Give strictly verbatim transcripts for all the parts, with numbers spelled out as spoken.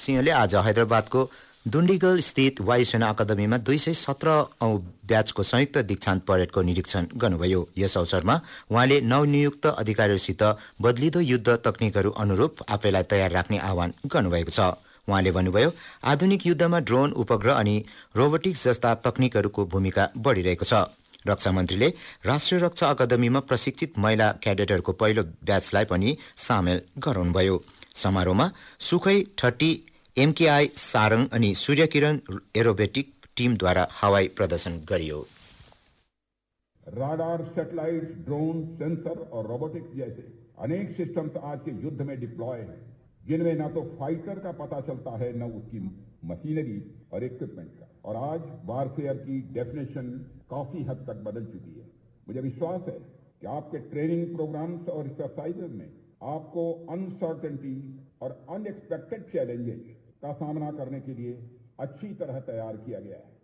सिंहले आज हैदराबादको दुण्डिगल स्थित वायुसेना अकादमीमा दुई सय सत्र औं ब्याचको संयुक्त दीक्षान्त परेडको निरीक्षण गर्नुभयो। यस अवसरमा उहाँले नवनियुक्त अधिकारीहरूसित बदलिदो युद्ध तकनिकहरू अनुरूप आफैलाई तयार राख्ने आह्वान गर्नुभएको छ। उहाँले भन्नुभयो, आधुनिक युद्धमा ड्रोन, उपग्रह अनि रोबोटिक्स जस्ता तकनिकहरूको भूमिका बढिरहेको छ। रक्षा मन्त्रीले राष्ट्रिय रक्षा अकादमीमा प्रशिक्षित महिला क्याडेटहरूको पहिलो ब्याचलाई पनि सामेल गराउनुभयो। समारोहमा सुखै थर्टी एमकेआई सारङ अनि सूर्यकिरण एरोबेटिक टिमद्वारा हवाई प्रदर्शन गरियो। राडार, सैटेलाइट, ड्रोन, सेंसर और रोबोटिक्स जैसे अनेक सिस्टम्स आज के युद्ध में डिप्लॉय हैं, जिनमें न तो फाइटर का पता चलता है न उसकी मशीनरी और इक्विपमेंट का। और आज वारफेयर की डेफिनेशन काफी हद तक बदल चुकी है। मुझे विश्वास है कि आपके ट्रेनिंग प्रोग्राम्स और एक्सरसाइजेज में आपको अनसर्टेनिटी और अनएक्सपेक्टेड चैलेंजेस का सामना करने के लिए अच्छी तरह तैयार किया गया है।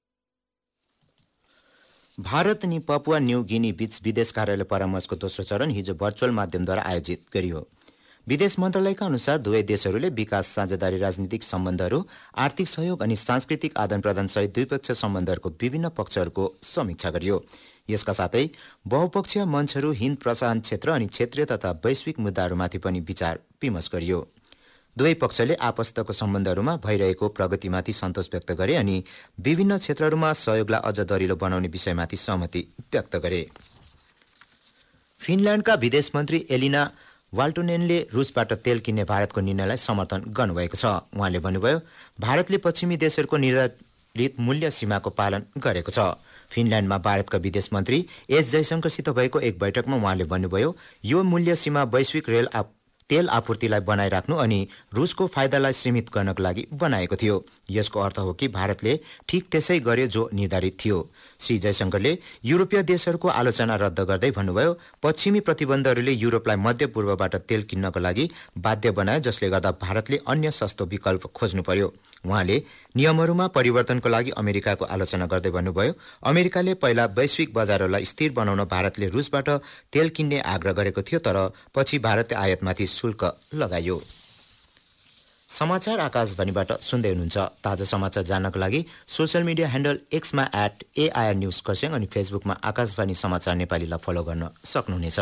भारत अनि पपुवा न्यू गिनी बीच विदेश कार्यालय परामर्शको दोस्रो चरण हिजो भर्चुअल माध्यमद्वारा आयोजित गरियो। विदेश मन्त्रालयका अनुसार दुवै देशहरूले विकास, साझेदारी, राजनीतिक सम्बन्धहरू, आर्थिक सहयोग अनि सांस्कृतिक आदान प्रदान सहित द्विपक्षीय सम्बन्धहरूको विभिन्न पक्षहरूको समीक्षा गरियो। यसका साथै बहुपक्षीय मञ्चहरू, हिन्द प्रशान्त क्षेत्र अनि क्षेत्रीय तथा वैश्विक मुद्दाहरूमाथि पनि विचार विमर्श गरियो। दुवै पक्षले आपस्तको सम्बन्धहरूमा भइरहेको प्रगतिमाथि सन्तोष व्यक्त गरे अनि विभिन्न क्षेत्रहरूमा सहयोगलाई अझ दरिलो बनाउने विषयमाथि सहमति व्यक्त गरे। फिनल्याण्डका विदेश मन्त्री एलिना वाल्टोनेनले रुसबाट तेल किन्ने भारतको निर्णयलाई समर्थन गर्नुभएको छ। उहाँले भन्नुभयो, भारतले पश्चिमी देशहरूको निर्धारित मूल्य सीमाको पालन गरेको छ। फिनल्याण्डमा भारतका विदेश मन्त्री एस जयशंकरसित भएको एक बैठकमा उहाँले भन्नुभयो, यो मूल्य सीमा वैश्विक रेल आप तेल आपूर्तिलाई बनाइराख्नु अनि रुसको फाइदालाई सीमित गर्नको लागि बनाएको थियो। यसको अर्थ हो कि भारतले ठिक त्यसै गर्यो जो निर्धारित थियो। श्री जयशंकरले युरोपीय देशहरूको आलोचना रद्द गर्दै भन्नुभयो, पश्चिमी प्रतिबन्धहरूले युरोपलाई मध्य पूर्वबाट तेल किन्नको लागि बाध्य बनायो, जसले गर्दा भारतले अन्य सस्तो विकल्प खोज्नु पर्यो। उहाँले नियमहरूमा परिवर्तनको लागि अमेरिकाको आलोचना गर्दै भन्नुभयो, अमेरिकाले पहिला वैश्विक बजारहरूलाई स्थिर बनाउन भारतले रुसबाट तेल किन्ने आग्रह गरेको थियो, तर पछि भारतले आयातमाथि शुल्क लगायो। समाचार आकाशवाणीबाट सुन्दै हुनुहुन्छ। ताजा समाचार जान्नको लागि social media handle एक्समा at AIR news Kurseong अनि फेसबुकमा आकाशवाणी समाचार नेपालीलाई फलो गर्न सक्नुहुनेछ।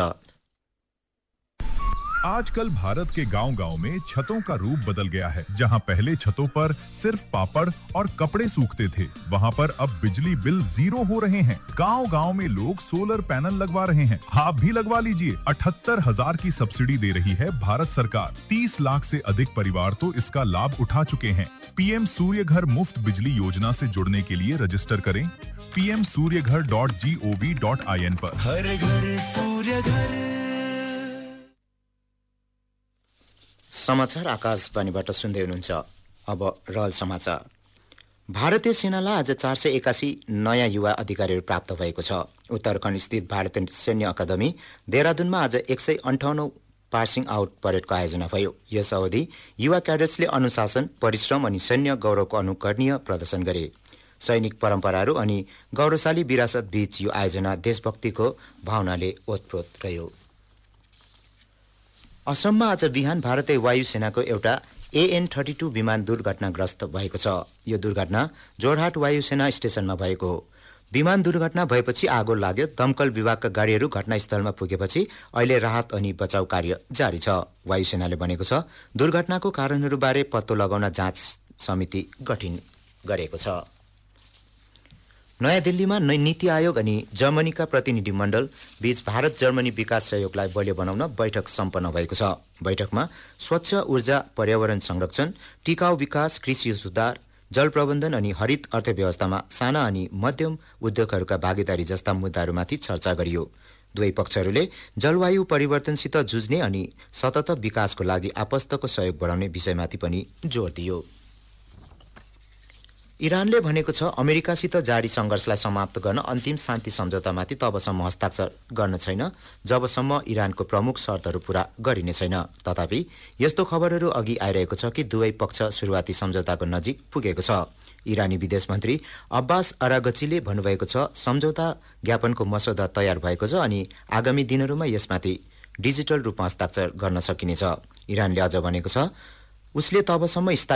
आजकल भारत के गांव-गांव में छतों का रूप बदल गया है। जहां पहले छतों पर सिर्फ पापड़ और कपड़े सूखते थे, वहां पर अब बिजली बिल जीरो हो रहे हैं। गांव-गांव में लोग सोलर पैनल लगवा रहे हैं। आप भी लगवा लीजिए। अठहत्तर हजार की सब्सिडी दे रही है भारत सरकार। तीस लाख से अधिक परिवार तो इसका लाभ उठा चुके हैं। पीएम सूर्य घर मुफ्त बिजली योजना से जुड़ने के लिए रजिस्टर करें पी एम सूर्य घर dot G O V dot I N पर। हर घर सूर्य घर। समाचार आकाशवाणीबाट सुन्दै हुनुहुन्छ। अब रहल समाचार। भारतीय सेनालाई आज चार सय एकासी नयाँ युवा अधिकारीहरू प्राप्त भएको छ। उत्तराखण्ड स्थित भारतीय सैन्य अकादमी देहरादूनमा आज एक सय अन्ठाउन्न पासिङ आउट परेडको आयोजना भयो। यस अवधि युवा क्याडेट्सले अनुशासन, परिश्रम अनि सैन्य गौरवको अनुकरणीय प्रदर्शन गरे। सैनिक परम्पराहरू अनि गौरवशाली विरासत बीच यो आयोजना देशभक्तिको भावनाले ओतप्रोत रह्यो। असममा आज बिहान भारतीय वायुसेनाको एउटा एएन थर्टी टू विमान दुर्घटनाग्रस्त भएको छ। यो दुर्घटना जोरहाट वायुसेना स्टेशनमा भएको हो। विमान दुर्घटना भएपछि आगो लाग्यो। दमकल विभागका गाडीहरू घटनास्थलमा पुगेपछि अहिले राहत अनि बचाउ कार्य जारी छ। वायुसेनाले भनेको छ, दुर्घटनाको कारणहरूबारे पत्तो लगाउन जाँच समिति गठन गरेको छ। नयाँ दिल्लीमा नीति आयोग अनि जर्मनीका प्रतिनिधि मण्डल बीच भारत जर्मनी विकास सहयोगलाई बलियो बनाउन बैठक सम्पन्न भएको छ। बैठकमा स्वच्छ ऊर्जा, पर्यावरण संरक्षण, टिकाउ विकास, कृषि सुधार, जल प्रबन्धन अनि हरित अर्थव्यवस्थामा साना अनि मध्यम उद्योगहरूका भागीदारी जस्ता मुद्दाहरूमाथि चर्चा गरियो। दुवै पक्षहरूले जलवायु परिवर्तनसित जुझ्ने अनि सतत विकासको लागि आपस्तको सहयोग बढाउने विषयमाथि पनि जोड दियो। इरानले भनेको छ, अमेरिकासित जारी संघर्षलाई समाप्त गर्न अन्तिम शान्ति सम्झौतामाथि तबसम्म हस्ताक्षर गर्न छैन जबसम्म इरानको प्रमुख शर्तहरू पूरा गरिने छैन। तथापि यस्तो खबरहरू अघि आइरहेको छ कि दुवै पक्ष सुरुवाती सम्झौताको नजिक पुगेको छ। इरानी विदेश मन्त्री अब्बास अरागचीले भन्नुभएको छ, सम्झौता ज्ञापनको मसौदा तयार भएको छ अनि आगामी दिनहरूमा यसमाथि डिजिटल रूपमा हस्ताक्षर गर्न सकिनेछ। इरानले अझ भनेको छ, उसले तबसम्म